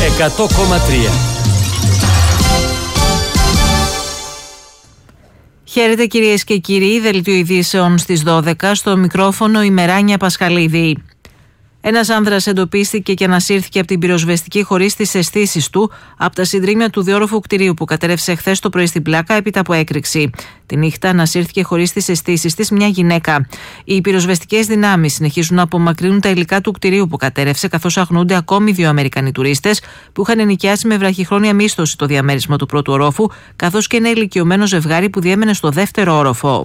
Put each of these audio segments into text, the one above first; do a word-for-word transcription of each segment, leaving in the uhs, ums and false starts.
εκατό κόμμα τρία. Χαίρετε κυρίες και κύριοι, δελτίο ειδήσεων στις δώδεκα, στο μικρόφωνο η Μεράνια Πασχαλίδη. Ένας άνδρας εντοπίστηκε και ανασύρθηκε από την πυροσβεστική χωρίς τις αισθήσεις του από τα συντρίμμια του διόροφου κτηρίου που κατέρευσε χθες το πρωί στην Πλάκα έπειτα από έκρηξη. Τη νύχτα ανασύρθηκε χωρίς τις αισθήσεις της μια γυναίκα. Οι πυροσβεστικές δυνάμεις συνεχίζουν να απομακρύνουν τα υλικά του κτηρίου που κατέρευσε, καθώς αγνοούνται ακόμη δύο Αμερικανοί τουρίστες που είχαν ενοικιάσει με βραχυχρόνια μίσθωση το διαμέρισμα του πρώτου ορόφου, καθώς και ένα ηλικιωμένο ζευγάρι που διέμενε στο δεύτερο όροφο.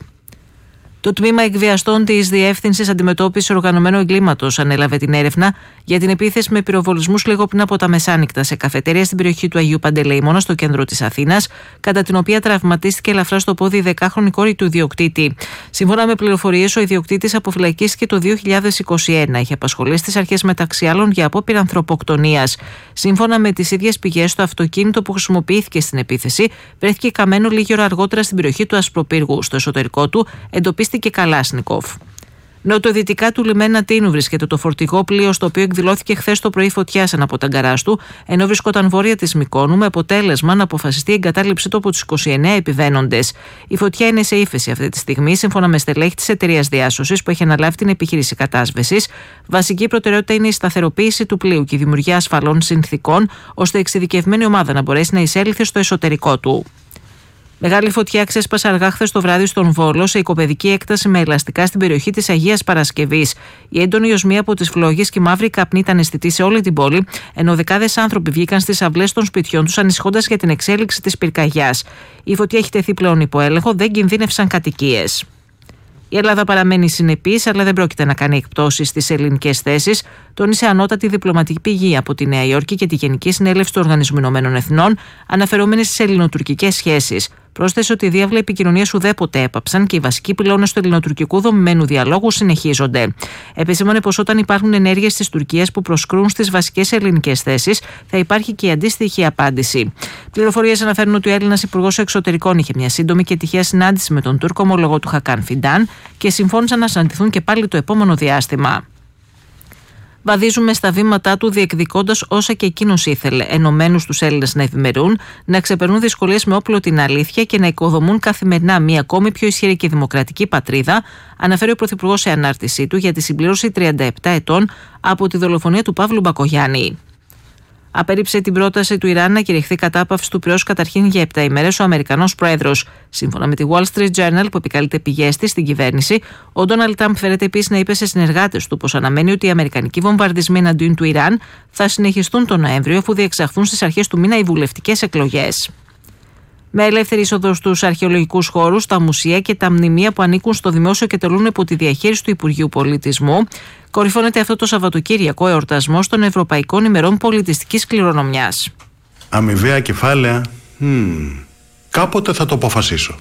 Το τμήμα εκβιαστών της Διεύθυνσης Αντιμετώπισης Οργανωμένου Εγκλήματος ανέλαβε την έρευνα για την επίθεση με πυροβολισμούς λίγο πριν από τα μεσάνυχτα σε καφετέρια στην περιοχή του Αγίου Παντελεήμωνα, στο κέντρο της Αθήνας, κατά την οποία τραυματίστηκε ελαφρά στο πόδι η δεκάχρονη κόρη του ιδιοκτήτη. Σύμφωνα με πληροφορίες, ο ιδιοκτήτης αποφυλακίστηκε το δύο χιλιάδες είκοσι ένα. Είχε απασχολήσει τις αρχές μεταξύ άλλων για απόπειρα ανθρωποκτονίας. Σύμφωνα με τις ίδιες πηγές, το αυτοκίνητο που χρησιμοποιήθηκε στην επίθεση βρέθηκε καμένο λίγη ώρα αργότερα στην περιοχή του Ασπροπύργου. Στο εσωτερικό του εντοπίστηκε και Καλάσνικοφ. Νοτιοδυτικά του λιμένα Τίνου βρίσκεται το φορτηγό πλοίο, στο οποίο εκδηλώθηκε χθες το πρωί φωτιά σε ένα από τα γκαράζ του, ενώ βρισκόταν βόρεια της Μυκόνου, με αποτέλεσμα να αποφασιστεί η εγκατάλειψή του από τους είκοσι εννέα επιβαίνοντες. Η φωτιά είναι σε ύφεση αυτή τη στιγμή, σύμφωνα με στελέχη της εταιρείας διάσωσης που έχει αναλάβει την επιχείρηση κατάσβεσης. Βασική προτεραιότητα είναι η σταθεροποίηση του πλοίου και η δημιουργία ασφαλών συνθηκών, ώστε η εξειδικευμένη ομάδα να μπορέσει να εισέλθει στο εσωτερικό του. Μεγάλη φωτιά ξέσπασε αργά χθες το βράδυ στον Βόλο, σε οικοπεδική έκταση με ελαστικά στην περιοχή της Αγίας Παρασκευής. Η έντονη οσμία από τις φλόγες και η μαύρη καπνή ήταν αισθητή σε όλη την πόλη, ενώ δεκάδες άνθρωποι βγήκαν στις αυλές των σπιτιών τους ανησυχώντας για την εξέλιξη της πυρκαγιάς. Η φωτιά έχει τεθεί πλέον υπό έλεγχο, δεν κινδύνευσαν κατοικίες. Η Ελλάδα παραμένει συνεπής, αλλά δεν πρόκειται να κάνει εκπτώσεις στις ελληνικές θέσεις, τόνισε ανώτατη διπλωματική πηγή από τη Νέα Υόρκη και τη Γενική Συνέλευση του Οργανισμού Ηνωμένων Εθνών, αναφερόμενη στις ελληνοτουρκικές σχέσεις. Πρόσθεσε ότι οι διάβλοι επικοινωνίας ουδέποτε έπαψαν και οι βασικοί πυλώνες του ελληνοτουρκικού δομημένου διαλόγου συνεχίζονται. Επεσήμανε πως όταν υπάρχουν ενέργειες της Τουρκίας που προσκρούν στις βασικές ελληνικές θέσεις, θα υπάρχει και η αντίστοιχη απάντηση. Πληροφορίες αναφέρουν ότι ο Έλληνας Υπουργός Εξωτερικών είχε μια σύντομη και τυχαία συνάντηση με τον Τούρκο ομολογό του Χακάν Φιντάν και συμφώνησαν να συναντηθούν και πάλι το επόμενο διάστημα. Βαδίζουμε στα βήματά του, διεκδικώντας όσα και εκείνος ήθελε, ενωμένους τους Έλληνες να ευημερούν, να ξεπερνούν δυσκολίες με όπλο την αλήθεια και να οικοδομούν καθημερινά μια ακόμη πιο ισχυρή και δημοκρατική πατρίδα, αναφέρει ο Πρωθυπουργός σε ανάρτησή του για τη συμπλήρωση τριάντα επτά ετών από τη δολοφονία του Παύλου Μπακογιάννη. Απέρριψε την πρόταση του Ιράν να κηρυχθεί κατάπαυση του πυρός καταρχήν για επτά ημέρες ο Αμερικανός Πρόεδρος. Σύμφωνα με τη Wall Street Journal, που επικαλείται πηγές της στην κυβέρνηση, ο Ντόναλντ Τραμπ φέρεται επίσης να είπε σε συνεργάτες του πως αναμένει ότι οι αμερικανικοί βομβαρδισμοί εναντίον του Ιράν θα συνεχιστούν τον Νοέμβριο, αφού διεξαχθούν στις αρχές του μήνα οι βουλευτικές εκλογές. Με ελεύθερη είσοδο στους αρχαιολογικούς χώρους, τα μουσεία και τα μνημεία που ανήκουν στο δημόσιο και τελούν υπό τη διαχείριση του Υπουργείου Πολιτισμού, κορυφώνεται αυτό το Σαββατοκύριακο εορτασμός των Ευρωπαϊκών ημερών πολιτιστικής κληρονομιάς. Αμοιβαία κεφάλαια. Hmm. Κάποτε θα το αποφασίσω.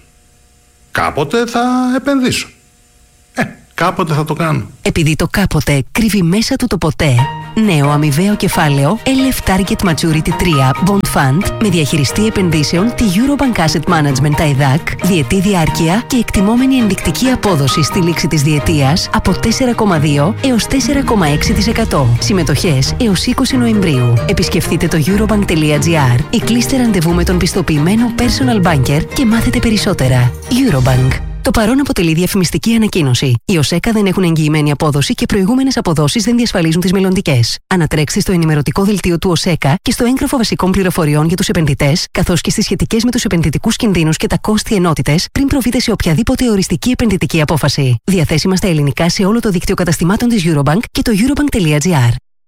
Κάποτε θα επενδύσω. Ε, κάποτε θα το κάνω. Επειδή το κάποτε κρύβει μέσα του το ποτέ. Νέο αμοιβαίο κεφάλαιο ελ εφ Target Maturity τρία Bond Fund με διαχειριστή επενδύσεων τη Eurobank Asset Management τα ΕΔΑΚ, διετή διάρκεια και εκτιμόμενη ενδεικτική απόδοση στη λήξη της διετίας από τέσσερα κόμμα δύο έως τέσσερα κόμμα έξι τοις εκατό. Συμμετοχές έως είκοσι Νοεμβρίου. Επισκεφτείτε το eurobank τελεία gr ή κλείστε ραντεβού με τον πιστοποιημένο personal banker και μάθετε περισσότερα. Eurobank. Το παρόν αποτελεί διαφημιστική ανακοίνωση. Οι ΟΣΕΚΑ δεν έχουν εγγυημένη απόδοση και προηγούμενες αποδόσεις δεν διασφαλίζουν τις μελλοντικές. Ανατρέξτε στο ενημερωτικό δελτίο του ΟΣΕΚΑ και στο έγγραφο βασικών πληροφοριών για τους επενδυτές, καθώς και στις σχετικές με τους επενδυτικούς κινδύνους και τα κόστη ενότητες, πριν προβείτε σε οποιαδήποτε οριστική επενδυτική απόφαση. Διαθέσιμα στα ελληνικά σε όλο το δίκτυο καταστημάτων της Eurobank και το eurobank τελεία gr.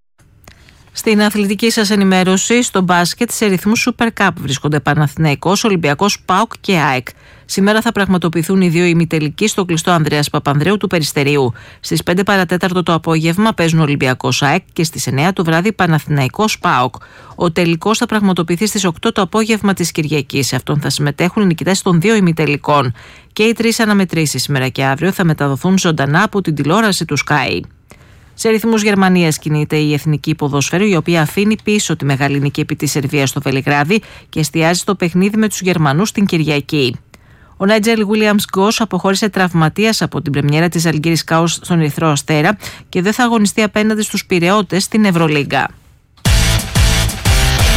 Στην αθλητική σας ενημέρωση, στο μπάσκετ σε ρυθμούς Super Cup βρίσκονται Παναθηναϊκός, Ολυμπιακός, ΠΑΟΚ και ΑΕΚ. Σήμερα θα πραγματοποιηθούν οι δύο ημιτελικοί στο κλειστό Ανδρέας Παπανδρέου του Περιστερίου. Στις πέντε παρατέταρτο το απόγευμα παίζουν Ολυμπιακός ΑΕΚ και στις εννέα το βράδυ Παναθηναϊκός ΠΑΟΚ. Ο τελικός θα πραγματοποιηθεί στις οκτώ το απόγευμα της Κυριακής. Σε αυτόν θα συμμετέχουν οι νικητές των δύο ημιτελικών. Και οι τρεις αναμετρήσεις σήμερα και αύριο θα μεταδοθούν ζωντανά από την τηλεόραση του Sky. Σε ρυθμούς Γερμανίας κινείται η εθνική ποδόσφαιρο, η οποία αφήνει πίσω τη μεγάλη νίκη επί της Σερβίας στο Βελιγράδι και εστιάζει στο παιχνίδι με τους Γερμανούς την Κυριακή. Ο Νάιτζελ Βίλιαμς Γκος αποχώρησε τραυματίας από την πρεμιέρα της Αλγύρης Κάους στον Ερυθρό Αστέρα και δεν θα αγωνιστεί απέναντι στους Πειραιώτες στην Ευρωλίγκα.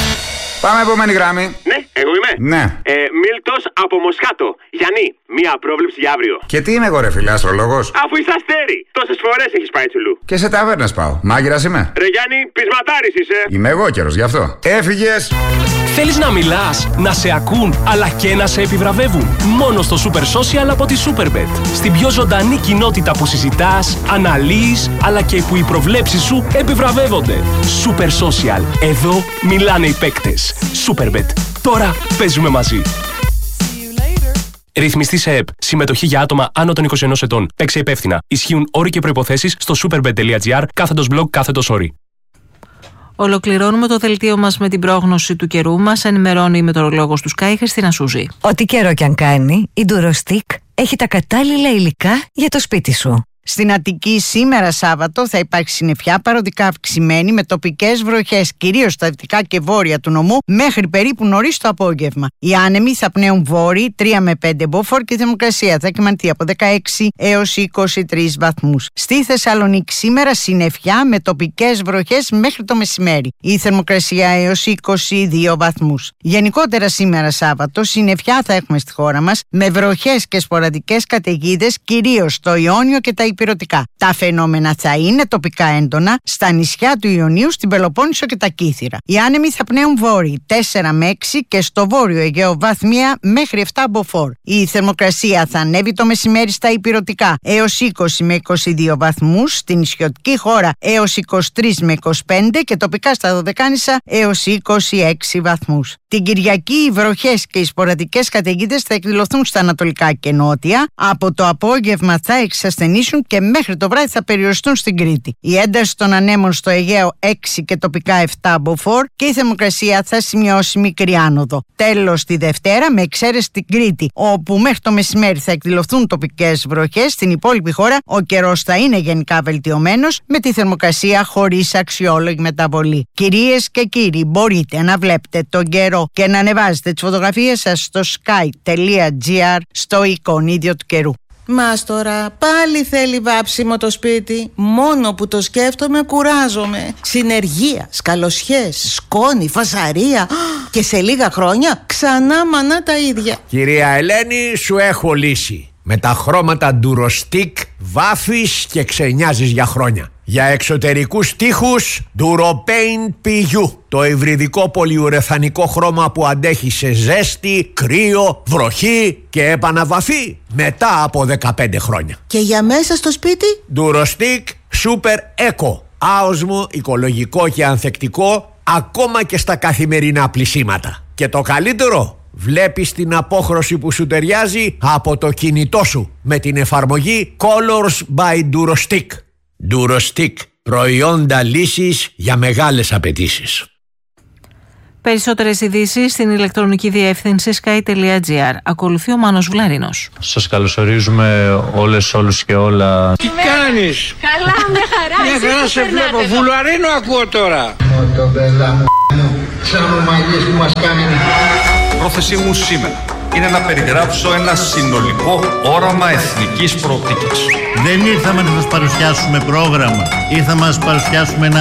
Πάμε επόμενη γράμμη. Ναι, εγώ είμαι. Ναι. Ε, Μίλτος από Μοσχάτο. Γιάννη, μία πρόβλεψη για αύριο. Και τι είμαι εγώ, ρε φίλε, αστρολόγος? Αφού είσαι αστέρι, τόσες φορές έχεις πάει τσουλού. Και σε ταβέρνες πάω. Μάγειρας είμαι. Ρε Γιάννη, πεισματάρης είσαι. Είμαι εγώ καιρός γι' αυτό. Έφυγες. Θέλεις να μιλάς, να σε ακούν, αλλά και να σε επιβραβεύουν? Μόνο στο Super Social από τη Superbet. Στην πιο ζωντανή κοινότητα που συζητάς, αναλύεις, αλλά και που οι προβλέψεις σου επιβραβεύονται. Super Social. Εδώ μιλάνε οι παίκτες. Superbet. Τώρα παίζουμε μαζί. Ρυθμιστή σε ΕΠ. Συμμετοχή για άτομα άνω των είκοσι ενός ετών. Παίξε υπεύθυνα. Ισχύουν όροι και προϋποθέσεις στο superbet.gr κάθετος blog κάθετος όροι. Ολοκληρώνουμε το δελτίο μας με την πρόγνωση του καιρού μας. Ενημερώνει η μετεωρολόγος του Sky, Χριστίνα Σούζη. Ό,τι καιρό κι αν κάνει, η Durostick έχει τα κατάλληλα υλικά για το σπίτι σου. Στην Αττική σήμερα Σάββατο θα υπάρχει συννεφιά παροδικά αυξημένη με τοπικές βροχές κυρίως στα δυτικά και βόρεια του νομού μέχρι περίπου νωρίς το απόγευμα. Οι άνεμοι θα πνέουν βόρειοι τρία με πέντε μποφόρ και η θερμοκρασία θα κυμανθεί από δεκαέξι έως είκοσι τρεις βαθμούς. Στη Θεσσαλονίκη σήμερα συννεφιά με τοπικές βροχές μέχρι το μεσημέρι. Η θερμοκρασία έως είκοσι δύο βαθμούς. Γενικότερα σήμερα Σάββατο συννεφιά θα έχουμε στη χώρα μας με βροχές και σποραδικές καταιγίδες κυρίως στο Ιόνιο και τα υπηρετικά. Τα φαινόμενα θα είναι τοπικά έντονα στα νησιά του Ιωνίου, στην Πελοπόννησο και τα Κύθυρα. Οι άνεμοι θα πνέουν βόρειοι τέσσερα με έξι και στο βόρειο Αιγαίο βαθμία μέχρι επτά μποφόρ. Η θερμοκρασία θα ανέβει το μεσημέρι στα υπηρετικά έως είκοσι με είκοσι δύο βαθμούς, στην νησιωτική χώρα έως είκοσι τρεις με είκοσι πέντε και τοπικά στα Δωδεκάνησα έως είκοσι έξι βαθμούς. Την Κυριακή οι βροχές και οι σποραδικές καταιγίδες θα εκδηλωθούν στα ανατολικά και νότια. Από το απόγευμα θα εξασθενήσουν και μέχρι το βράδυ θα περιοριστούν στην Κρήτη. Η ένταση των ανέμων στο Αιγαίο έξι και τοπικά επτά μποφόρ και η θερμοκρασία θα σημειώσει μικρή άνοδο. Τέλος τη Δευτέρα, με εξαίρεση την Κρήτη, όπου μέχρι το μεσημέρι θα εκδηλωθούν τοπικές βροχές, στην υπόλοιπη χώρα ο καιρός θα είναι γενικά βελτιωμένος με τη θερμοκρασία χωρίς αξιόλογη μεταβολή. Κυρίες και κύριοι, μπορείτε να βλέπετε τον καιρό και να ανεβάζετε τις φωτογραφίες σας στο sky.gr στο εικονίδιο του καιρού. Μάστορα, πάλι θέλει βάψιμο το σπίτι. Μόνο που το σκέφτομαι κουράζομαι. Συνεργεία, σκαλοσιές, σκόνη, φασαρία. Και σε λίγα χρόνια ξανά μανά τα ίδια. Κυρία Ελένη, σου έχω λύση. Με τα χρώματα Durostick βάφεις και ξενιάζεις για χρόνια. Για εξωτερικούς τοίχους Duropaint πι γιου. Το υβριδικό πολυουρεθανικό χρώμα που αντέχει σε ζέστη, κρύο, βροχή και επαναβαφή μετά από δεκαπέντε χρόνια. Και για μέσα στο σπίτι Durostick Super Eco. Άοσμο, οικολογικό και ανθεκτικό ακόμα και στα καθημερινά πλυσίματα. Και το καλύτερο, βλέπεις την απόχρωση που σου ταιριάζει από το κινητό σου με την εφαρμογή Colors by Durostick. Durostick, προϊόντα λύσης για μεγάλες απαιτήσεις. Περισσότερες ειδήσεις στην ηλεκτρονική διεύθυνση sky.gr. Ακολουθεί ο Μάνος Βλαρίνος. Σας καλωσορίζουμε όλες, όλους και όλα. Τι κάνεις? Καλά, με χαρά. Μια χαρά σε βλέπω. Βουλαρίνο ακούω τώρα. Το μπέλα μου, σαν ομαλίες που μας κάνουν. Πρόθεσή μου σήμερα είναι να περιγράψω ένα συνολικό όραμα εθνικής προοπτικής. Δεν ήρθαμε να σας παρουσιάσουμε πρόγραμμα, ήρθαμε να σας παρουσιάσουμε ένα